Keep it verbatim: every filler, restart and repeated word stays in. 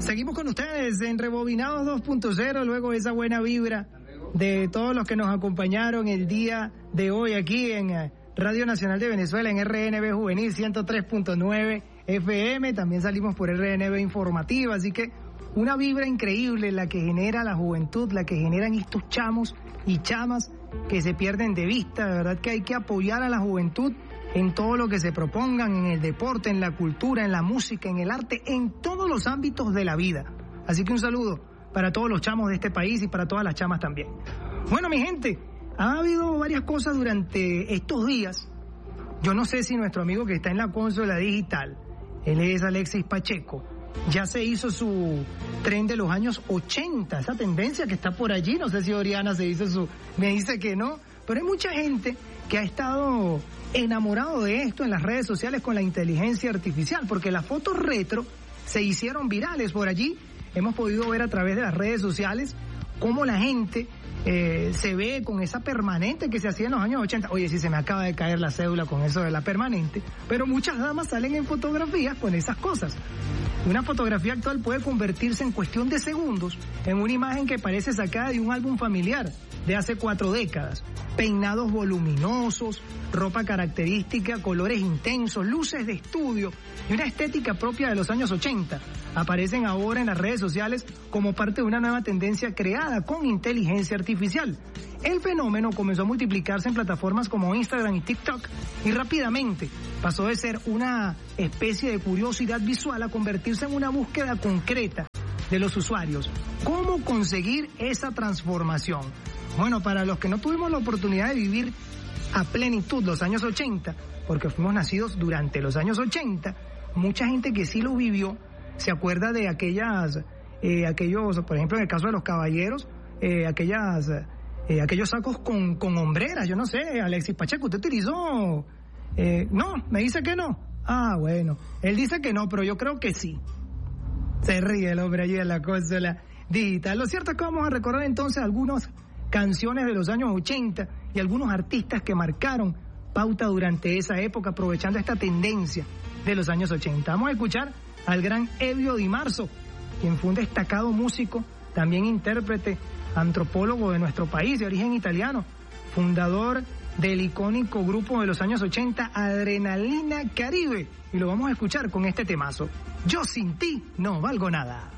Seguimos con ustedes en Rebobinados dos punto cero, luego esa buena vibra de todos los que nos acompañaron el día de hoy aquí en Radio Nacional de Venezuela, en R N B Juvenil ciento tres punto nueve F M, también salimos por R N B Informativa, así que una vibra increíble la que genera la juventud, la que generan estos chamos y chamas que se pierden de vista. De verdad que hay que apoyar a la juventud en todo lo que se propongan, en el deporte, en la cultura, en la música, en el arte, en todos los ámbitos de la vida. Así que un saludo para todos los chamos de este país y para todas las chamas también. Bueno, mi gente, ha habido varias cosas durante estos días. Yo no sé si nuestro amigo que está en la consola digital, él es Alexis Pacheco, ya se hizo su tren de los años ochenta, esa tendencia que está por allí. No sé si Oriana se hizo su, me dice que no, pero hay mucha gente que ha estado enamorado de esto en las redes sociales con la inteligencia artificial, porque las fotos retro se hicieron virales por allí. Hemos podido ver a través de las redes sociales cómo la gente eh, se ve con esa permanente que se hacía en los años ochenta. Oye, sí, se me acaba de caer la cédula con eso de la permanente, pero muchas damas salen en fotografías con esas cosas. Una fotografía actual puede convertirse en cuestión de segundos en una imagen que parece sacada de un álbum familiar de hace cuatro décadas. Peinados voluminosos, ropa característica, colores intensos, luces de estudio y una estética propia de los años ochenta aparecen ahora en las redes sociales como parte de una nueva tendencia creada con inteligencia artificial. El fenómeno comenzó a multiplicarse en plataformas como Instagram y TikTok y rápidamente pasó de ser una especie de curiosidad visual a convertirse en una búsqueda concreta de los usuarios. ¿Cómo conseguir esa transformación? Bueno, para los que no tuvimos la oportunidad de vivir a plenitud los años ochenta, porque fuimos nacidos durante los años ochenta, mucha gente que sí lo vivió se acuerda de aquellas, eh, aquellos, por ejemplo, en el caso de los caballeros, eh, aquellas, eh, aquellos sacos con, con hombreras. Yo no sé, Alexis Pacheco, ¿usted utilizó? Eh, no, me dice que no. Ah, bueno, él dice que no, pero yo creo que sí. Se ríe el hombre allí en la consola digital. Lo cierto es que vamos a recordar entonces algunas canciones de los años ochenta y algunos artistas que marcaron pauta durante esa época, aprovechando esta tendencia de los años ochenta. Vamos a escuchar al gran Elio Di Marzo, quien fue un destacado músico, también intérprete, antropólogo de nuestro país, de origen italiano, fundador del icónico grupo de los años ochenta, Adrenalina Caribe, y lo vamos a escuchar con este temazo. Yo sin ti no valgo nada.